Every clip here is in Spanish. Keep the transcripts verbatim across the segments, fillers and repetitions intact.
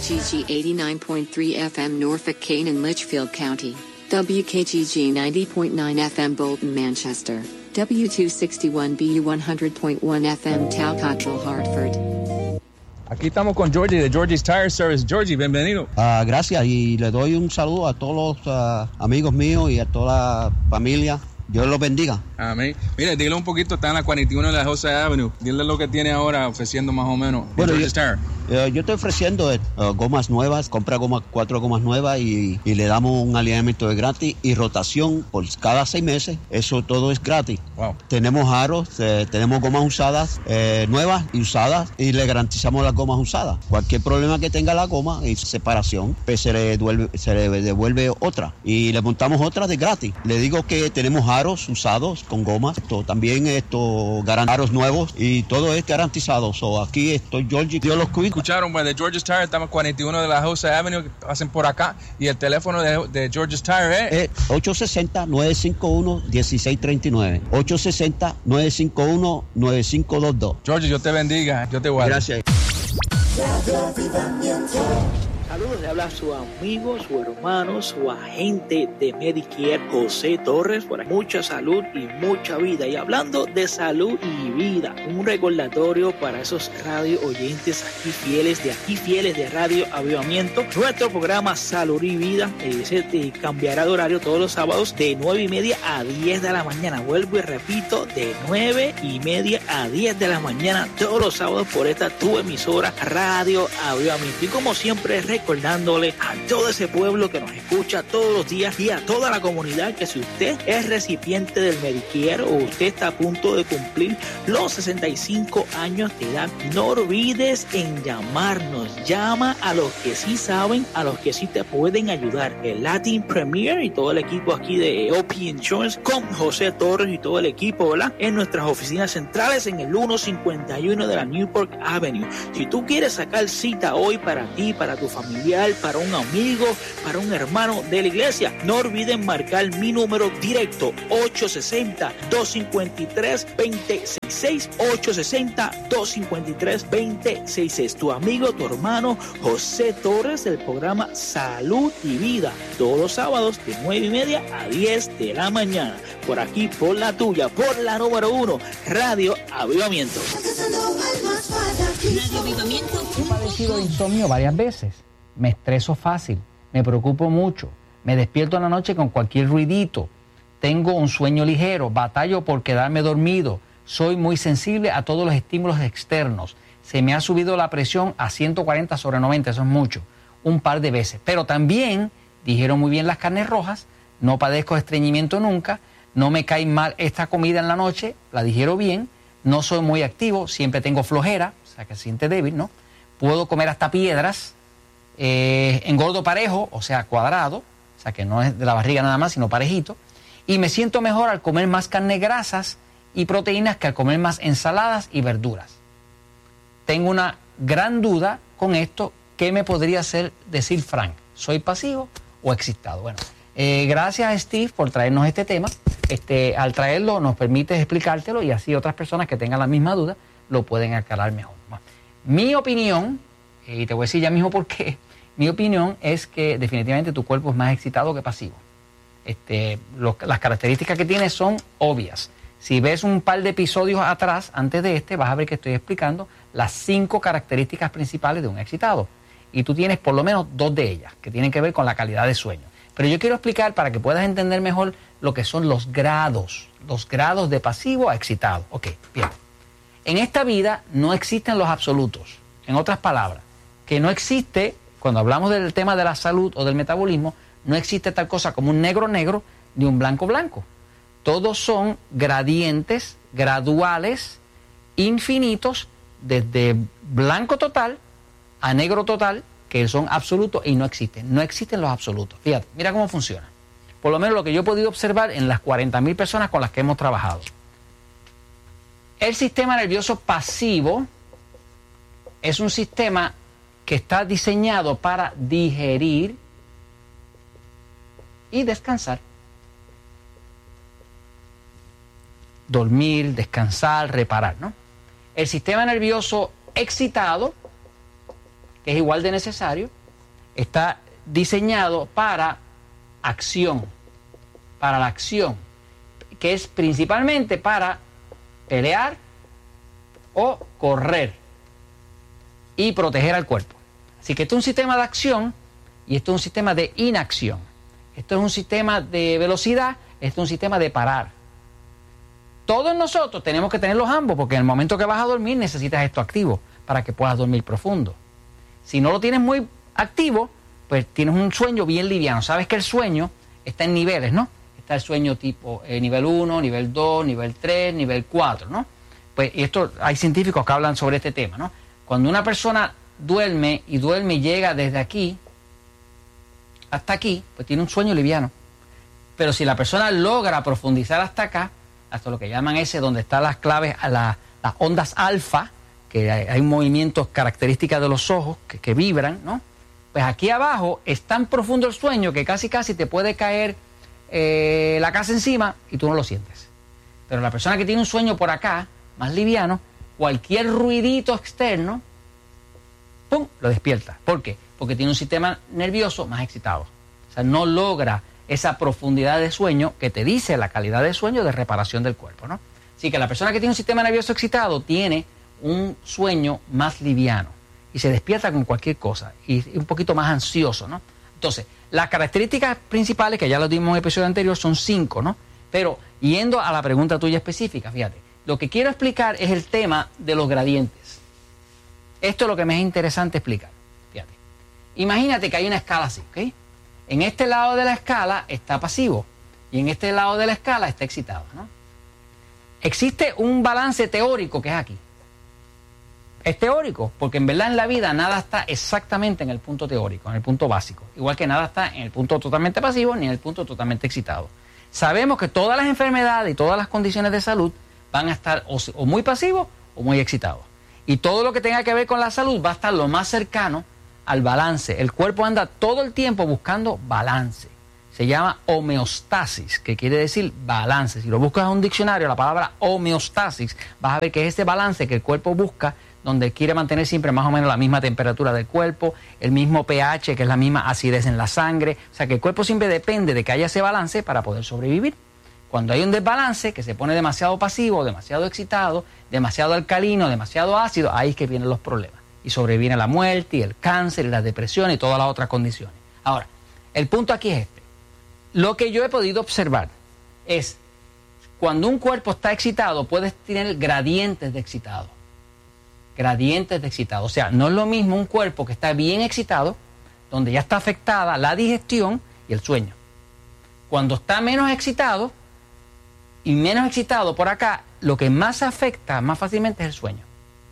G G eighty-nine point three F M Norfolk, Kane and Litchfield County. W K G G ninety point nine F M Bolton, Manchester. W two sixty-one B U one hundred point one F M Talcott, Hartford. Aquí estamos con Georgie de Georgie's Tire Service. Georgie, bienvenido. Uh, gracias, y le doy un saludo a todos los uh, amigos míos y a toda la familia. Dios los bendiga. Amén. Mire, dile un poquito, está en la cuarenta y uno de la Jose Avenue. Dile lo que tiene ahora ofreciendo más o menos. Bueno, yo, Tire. Uh, yo estoy ofreciendo uh, gomas nuevas, compra gomas, cuatro gomas nuevas y, y le damos un alineamiento de gratis y rotación por cada seis meses. Eso todo es gratis. Wow. Tenemos aros, eh, tenemos gomas usadas, eh, nuevas y usadas, y le garantizamos las gomas usadas. Cualquier problema que tenga la goma y separación, pues se le devuelve, se le devuelve otra y le montamos otra de gratis. Le digo que tenemos aros usados con gomas, esto, también esto, aros nuevos y todo es garantizado. So, aquí estoy, Georgie, Dios los cuida. Escucharon, pues, de George's Tire, estamos en cuarenta y uno de la Jose Avenue, que pasen por acá, y el teléfono de, de George's Tire es... Eh, ocho seis cero, nueve cinco uno, uno seis tres nueve. ocho seis cero, nueve cinco uno, nueve cinco dos dos. George, yo te bendiga, yo te guardo. Gracias. Saludos, le habla su amigo, su hermano, su agente de Medicare, José Torres, por aquí. Mucha salud y mucha vida. Y hablando de salud y vida, un recordatorio para esos radio oyentes aquí fieles, de aquí fieles de Radio Avivamiento. Nuestro programa Salud y Vida eh, se eh, cambiará de horario todos los sábados de nueve y media a diez de la mañana. Vuelvo y repito, de nueve y media a diez de la mañana todos los sábados por esta tu emisora Radio Avivamiento. Y como siempre, recordándole a todo ese pueblo que nos escucha todos los días y a toda la comunidad que si usted es recipiente del Medicare o usted está a punto de cumplir los sesenta y cinco años de edad, no olvides en llamarnos. Llama a los que sí saben, a los que sí te pueden ayudar. El Latin Premier y todo el equipo aquí de O P Insurance con José Torres y todo el equipo, ¿verdad? En nuestras oficinas centrales en el ciento cincuenta y uno de la Newport Avenue. Si tú quieres sacar cita hoy para ti, para tu familia, para un amigo, para un hermano de la iglesia, no olviden marcar mi número directo ocho seis cero, dos cinco tres, dos cero seis seis, ocho seis cero, dos cinco tres, dos cero seis seis. Tu amigo, tu hermano José Torres del programa Salud y Vida, todos los sábados de nueve y media a diez de la mañana, por aquí, por la tuya, por la número uno, Radio Avivamiento. Radio Avivamiento. He padecido de insomnio varias veces. Me estreso fácil, me preocupo mucho, me despierto en la noche con cualquier ruidito, tengo un sueño ligero, batallo por quedarme dormido, soy muy sensible a todos los estímulos externos, se me ha subido la presión a ciento cuarenta sobre noventa, eso es mucho, un par de veces. Pero también, dijeron muy bien las carnes rojas, no padezco de estreñimiento nunca, no me cae mal esta comida en la noche, la dijeron bien, no soy muy activo, siempre tengo flojera, o sea que se siente débil, ¿no? Puedo comer hasta piedras, eh, engordo parejo, o sea cuadrado, o sea que no es de la barriga nada más, sino parejito, y me siento mejor al comer más carne, grasas y proteínas que al comer más ensaladas y verduras. Tengo una gran duda con esto, ¿qué me podría hacer decir Frank? ¿Soy pasivo o excitado? Bueno, eh, gracias Steve por traernos este tema. Este, al traerlo nos permite explicártelo y así otras personas que tengan la misma duda lo pueden aclarar mejor. Bueno, mi opinión, y te voy a decir ya mismo por qué, mi opinión es que definitivamente tu cuerpo es más excitado que pasivo. Este, los, las características que tiene son obvias. Si ves un par de episodios atrás, antes de este, vas a ver que estoy explicando las cinco características principales de un excitado. Y tú tienes por lo menos dos de ellas, que tienen que ver con la calidad de sueño. Pero yo quiero explicar para que puedas entender mejor lo que son los grados, los grados de pasivo a excitado. Ok, bien. En esta vida no existen los absolutos. En otras palabras, que no existe, cuando hablamos del tema de la salud o del metabolismo, no existe tal cosa como un negro negro ni un blanco blanco. Todos son gradientes, graduales, infinitos, desde blanco total a negro total, que son absolutos y no existen. No existen los absolutos. Fíjate, mira cómo funciona. Por lo menos lo que yo he podido observar en las cuarenta mil personas con las que hemos trabajado. El sistema nervioso pasivo es un sistema que está diseñado para digerir y descansar. Dormir, descansar, reparar, ¿no? El sistema nervioso excitado, que es igual de necesario, está diseñado para acción, para la acción, que es principalmente para pelear o correr y proteger al cuerpo. Así que esto es un sistema de acción y esto es un sistema de inacción. Esto es un sistema de velocidad, esto es un sistema de parar. Todos nosotros tenemos que tenerlos ambos, porque en el momento que vas a dormir necesitas esto activo para que puedas dormir profundo. Si no lo tienes muy activo, pues tienes un sueño bien liviano. Sabes que el sueño está en niveles, ¿no? Está el sueño tipo eh, nivel uno, nivel dos, nivel tres, nivel cuatro, ¿no? Pues y esto hay científicos que hablan sobre este tema, ¿no? Cuando una persona duerme y duerme y llega desde aquí hasta aquí, pues tiene un sueño liviano. Pero si la persona logra profundizar hasta acá, hasta lo que llaman ese, donde están las claves, a la, las ondas alfa, que hay, hay movimientos características de los ojos que, que vibran, ¿no? Pues aquí abajo es tan profundo el sueño que casi casi te puede caer eh, la casa encima y tú no lo sientes. Pero la persona que tiene un sueño por acá, más liviano, cualquier ruidito externo, ¡pum!, lo despierta. ¿Por qué? Porque tiene un sistema nervioso más excitado. O sea, no logra esa profundidad de sueño que te dice la calidad de sueño de reparación del cuerpo, ¿no? Así que la persona que tiene un sistema nervioso excitado tiene un sueño más liviano y se despierta con cualquier cosa y un poquito más ansioso, ¿no? Entonces, las características principales, que ya lo dimos en el episodio anterior, son cinco, ¿no? Pero yendo a la pregunta tuya específica, fíjate, lo que quiero explicar es el tema de los gradientes. Esto es lo que me es interesante explicar. Fíjate, imagínate que hay una escala así, ¿ok? En este lado de la escala está pasivo y en este lado de la escala está excitado, ¿no? Existe un balance teórico que es aquí. Es teórico, porque en verdad en la vida nada está exactamente en el punto teórico, en el punto básico. Igual que nada está en el punto totalmente pasivo ni en el punto totalmente excitado. Sabemos que todas las enfermedades y todas las condiciones de salud van a estar o, o muy pasivos o muy excitados. Y todo lo que tenga que ver con la salud va a estar lo más cercano al balance. El cuerpo anda todo el tiempo buscando balance. Se llama homeostasis, que quiere decir balance. Si lo buscas en un diccionario, la palabra homeostasis, vas a ver que es ese balance que el cuerpo busca, donde quiere mantener siempre más o menos la misma temperatura del cuerpo, el mismo pH, que es la misma acidez en la sangre. O sea que el cuerpo siempre depende de que haya ese balance para poder sobrevivir. Cuando hay un desbalance, que se pone demasiado pasivo, demasiado excitado, demasiado alcalino, demasiado ácido, ahí es que vienen los problemas. Y sobreviene la muerte, y el cáncer, y la depresión, y todas las otras condiciones. Ahora, el punto aquí es este. Lo que yo he podido observar es, cuando un cuerpo está excitado, puedes tener gradientes de excitado. Gradientes de excitado. O sea, no es lo mismo un cuerpo que está bien excitado, donde ya está afectada la digestión y el sueño. Cuando está menos excitado, y menos excitado por acá, lo que más afecta más fácilmente es el sueño.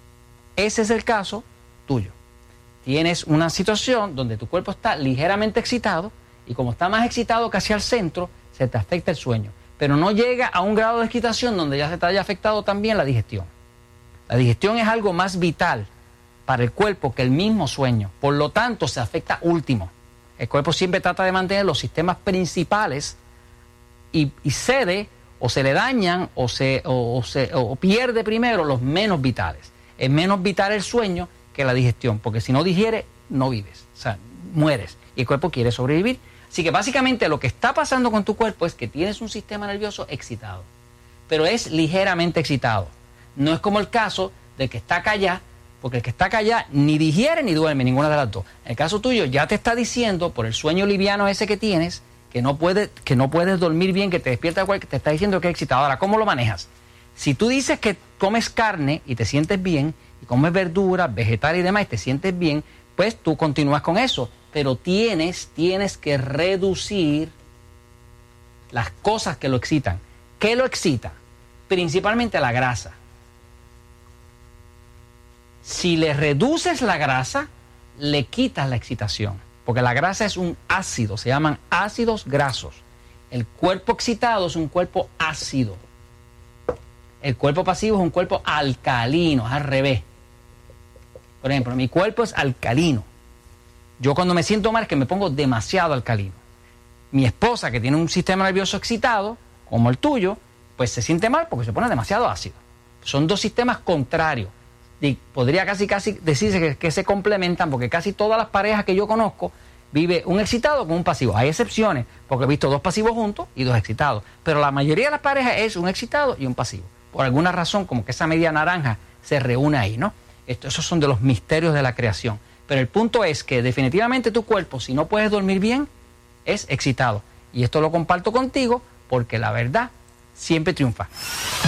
Ese es el caso tuyo. Tienes una situación donde tu cuerpo está ligeramente excitado y como está más excitado casi al centro, se te afecta el sueño. Pero no llega a un grado de excitación donde ya se te haya afectado también la digestión. La digestión es algo más vital para el cuerpo que el mismo sueño. Por lo tanto, se afecta último. El cuerpo siempre trata de mantener los sistemas principales y, y cede o se le dañan o, se, o, o, se, o pierde primero los menos vitales. Es menos vital el sueño que la digestión, porque si no digiere, no vives, o sea, mueres. Y el cuerpo quiere sobrevivir. Así que básicamente lo que está pasando con tu cuerpo es que tienes un sistema nervioso excitado, pero es ligeramente excitado. No es como el caso del que está acá allá, porque el que está acá allá ni digiere ni duerme, ninguna de las dos. En el caso tuyo ya te está diciendo, por el sueño liviano ese que tienes, que no puedes, que no puedes dormir bien, que te despierta igual, que te está diciendo que es excitado. Ahora, ¿cómo lo manejas? Si tú dices que comes carne y te sientes bien, y comes verduras, vegetales y demás y te sientes bien, pues tú continúas con eso. Pero tienes, tienes que reducir las cosas que lo excitan. ¿Qué lo excita? Principalmente la grasa. Si le reduces la grasa, le quitas la excitación. Porque la grasa es un ácido, se llaman ácidos grasos. El cuerpo excitado es un cuerpo ácido. El cuerpo pasivo es un cuerpo alcalino, es al revés. Por ejemplo, mi cuerpo es alcalino. Yo cuando me siento mal es que me pongo demasiado alcalino. Mi esposa, que tiene un sistema nervioso excitado, como el tuyo, pues se siente mal porque se pone demasiado ácido. Son dos sistemas contrarios. Y podría casi casi decirse que, que se complementan, porque casi todas las parejas que yo conozco vive un excitado con un pasivo. Hay excepciones, porque he visto dos pasivos juntos y dos excitados. Pero la mayoría de las parejas es un excitado y un pasivo. Por alguna razón, como que esa media naranja se reúne ahí, ¿no? Esto, esos son de los misterios de la creación. Pero el punto es que definitivamente tu cuerpo, si no puedes dormir bien, es excitado. Y esto lo comparto contigo porque la verdad siempre triunfa.